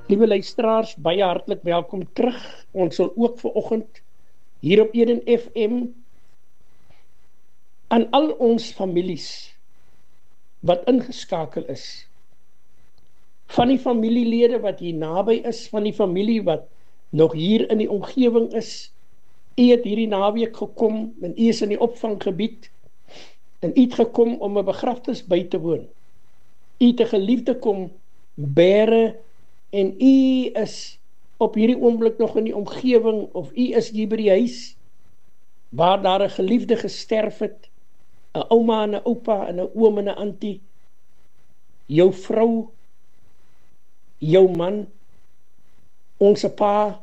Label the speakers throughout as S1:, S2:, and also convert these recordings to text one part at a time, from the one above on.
S1: Liewe luisteraars, baie hartlik welkom terug. Ons sal ook vanoggend hier op Eden FM aan al ons families wat ingeskakel is. Van die familielede wat hier naby is, van die familie wat nog hier in die omgewing is. U het hierdie naweek gekom en u is in die opvanggebied en u het gekom om 'n begrafnis by te woon. U het 'n geliefde kom bære en u is op hierdie oomblik nog in die omgewing of u is hier by die huis waar daar 'n geliefde gesterf het, 'n ouma en 'n oupa en 'n oom en 'n antie, jou vrou, jou man, ons pa,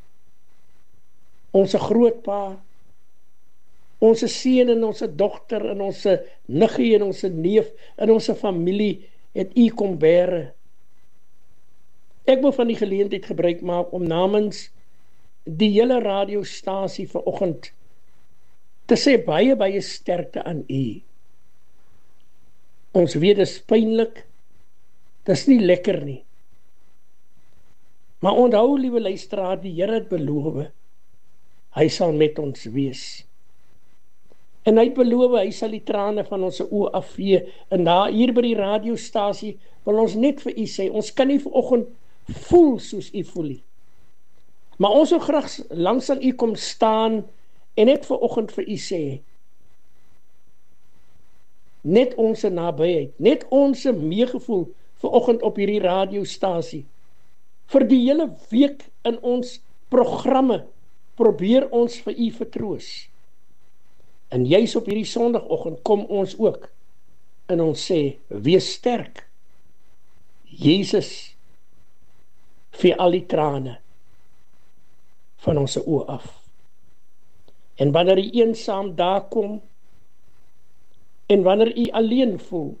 S1: ons grootpa, ons seun en ons dogter en ons niggie en ons neef en ons familie het u kom bære. Ek wil van die geleentheid gebruik maak om namens die hele radiostasie vanoggend te sê baie sterkte aan u. Ons weet dit is pynlik, dit is nie lekker nie. Maar onthou, liewe luisteraar, die Here het beloof, hy sal met ons wees. En hy het beloof, hy sal die trane van ons oë afvee. En daar hier by die radiostasie wil ons net vir u sê, ons kan nie vanoggend voel soos u voel nie. Maar ons wil graag langs aan u kom staan en net vanoggend vir u sê, net ons nabyheid, net ons meegevoel vanoggend op hierdie radiostasie. Vir die hele week in ons programme probeer ons vir u vertroos. En juis op hierdie Sondagoggend kom ons ook en ons sê, wees sterk. Jesus vee al die trane van ons oë af. En wanneer u eensaam daar kom, en wanneer u alleen voel,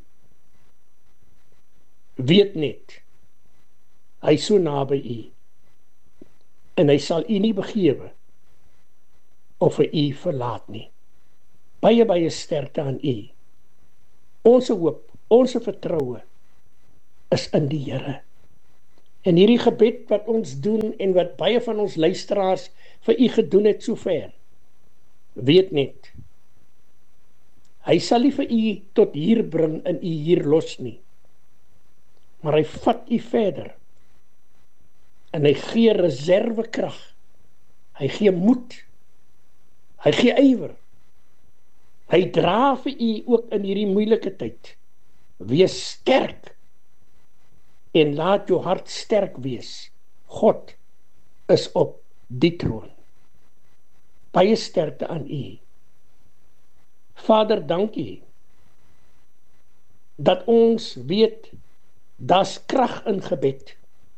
S1: weet net, hy is so naby u, en hy sal u nie begewe, of hy u verlaat nie. Baie sterkte aan u. Ons hoop, ons vertroue, is in die Here. En hierdie gebed wat ons doen, en wat baie van ons luisteraars vir u gedoen het sover, weet net, hy sal nie vir u tot hier bring en u hier los nie, maar hy vat u verder, en hy gee reservekrag, hy gee moed, hy gee ywer, hy dra vir u ook in hierdie moeilike tyd. Wees sterk, en laat jou hart sterk wees. God is op die troon. Baie sterkte aan u. Vader, dankie, dat ons weet, daar's krag in gebed.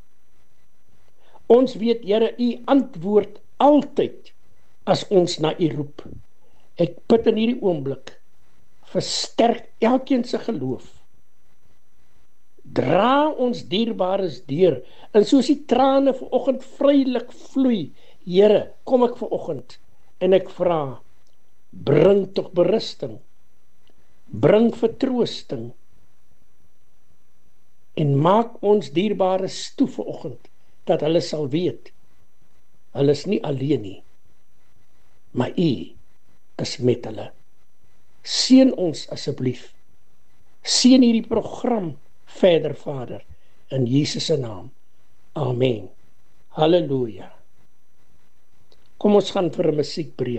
S1: Ons weet, Here, u antwoord altyd, as ons na u roep. Ek bid in hierdie oomblik, versterk elkeen se geloof. Dra ons dierbares deur, en soos die trane vanoggend vrylik vloei, Here, kom ek vanoggend, en ek vra, bring tog berusting, bring vertroosting, en maak ons dierbares toe vanoggend, dat hulle sal weet, hulle is nie alleen nie, maar u is met hulle. Seën ons asseblief, seën hierdie program verder, Vader, in Jesus se naam. Amen. Halleluja. Kom ons gaan vir 'n musiekbreek.